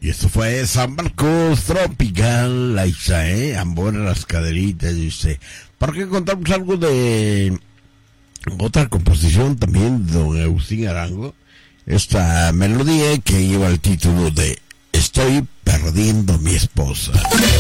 Y esto fue San Marcos Tropical, ahí está, ambos las caderitas, dice. ¿Por qué contamos algo de otra composición también de don Agustín Arango? Esta melodía que lleva el título de Estoy perdiendo mi esposa.